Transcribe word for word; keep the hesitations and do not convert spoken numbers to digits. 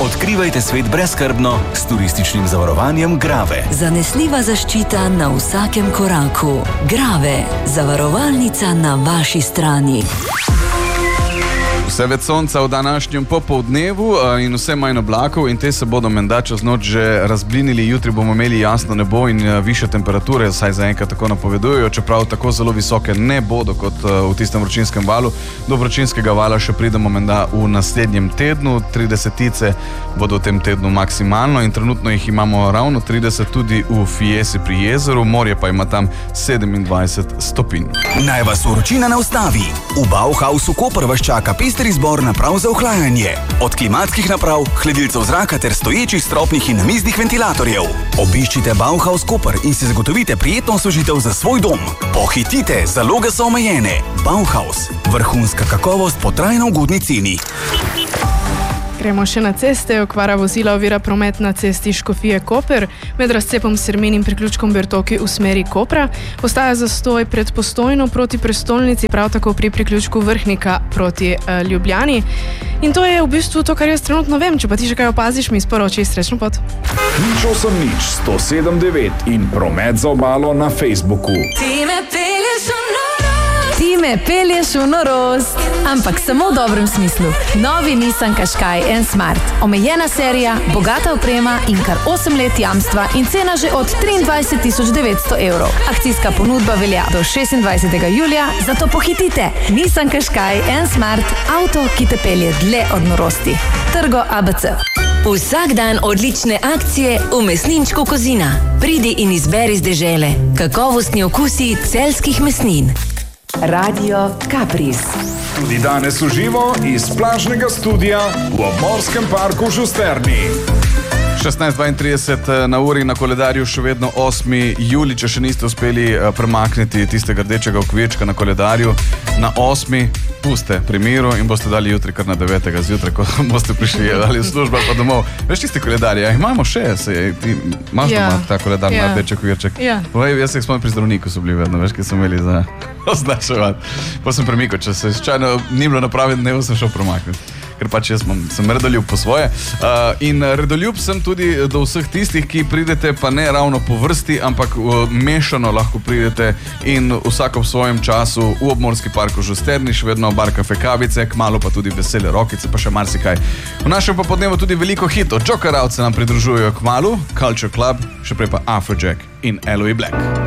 Odkrivajte svet brezskrbno s turističnim zavarovanjem Grave. Zanesljiva zaščita na vsakem koraku. Grave, zavarovalnica na vaši strani. Vse več sonca v današnjem popoldnevu in vse manj oblakov in te se bodo menda čez noč že razblinili. Jutri bomo imeli jasno nebo in više temperature, saj zaenkrat tako napovedujejo, čeprav tako zelo visoke ne bodo kot v tistem vročinskem valu. Do vročinskega vala še pridemo menda v naslednjem tednu. tridesetice bodo v tem tednu maksimalno in trenutno jih imamo ravno trideset tudi v Fiesi pri jezeru, morje pa ima tam sedemindvajset stopinj. Naj vas vročina ne ustavi. V Bauhausu Koper vas čaka pester izbor naprav za ohlajanje. Od klimatskih naprav, hladilcev zraka ter stoječih stropnih in namiznih ventilatorjev. Obiščite Bauhaus Koper in si zagotovite prijetno osvežitev za svoj dom. Pohitite, zaloge so omejene. Bauhaus, vrhunska kakovost po trajno ugodni ceni. Gremo še na ceste. Okvara vozila ovira promet na cesti Škofije Koper med razcepom Sermin in priključkom Bertoki v smeri Kopra. Ostaja zastoj pred Postojno proti prestolnici, prav tako pri priključku Vrhnika proti uh, Ljubljani. In to je v bistvu to, kar jaz trenutno vem. Če pa ti še kaj opaziš, mi sporoči. Srečno pot. nič osem nič sto sedem devet in promet za obalo na Facebooku. Ti me pelješ v norost. Ti me pelješ v norost. Ampak samo v dobrem smislu. Novi Nissan Qashqai N Smart. Omejena serija, bogata oprema in kar osem let jamstva in cena že od triindvajset tisoč devetsto evrov. Akcijska ponudba velja do šestindvajsetega julija, zato pohitite. Nissan Qashqai N Smart. Avto, ki te pelje dlje od norosti. Trgo A B C. Vsak dan odlične akcije v mesninčku Kozina. Pridi in izberi z dežele. Kakovostni okusi celjskih mesnin. Radio Kapris. Tudi danes v živo iz plažnega studia v obmorskem parku v Žusterni. šestnajst dvaintrideset na uri, na koledarju še vedno osmi julij, če še niste uspeli premakniti tistega rdečega okvirčka na koledarju na osmi, puste pri miru in boste dali jutri kar na devetega zjutraj, ko boste prišli ali v službo ali pa domov. Veš tisti koledarji, ja, imamo še, se, ti imaš Ja. doma ta koledar Ja. na rdeči okvirček? Ja. Povej, jaz se jih spomnim pri zdravniku so bili vedno, veš, ki so imeli za označevati. Pa sem premikal, če se slučajno ni bilo napraviti dnevo, sem šel premakniti. Ker pač jaz sem, sem redoljub po svoje. Uh, in redoljub sem tudi do vseh tistih, ki pridete pa ne ravno po vrsti, ampak uh, mešano lahko pridete in vsako v svojem času v obmorski park v Žusterni, še vedno bar kafe kavice, kmalu pa tudi vesele rokice, pa še marsikaj. V našem popodnevu tudi veliko hitov. Joker Out se nam pridružujejo kmalu, Culture Club, še prej pa Afrojack in Eloy Black.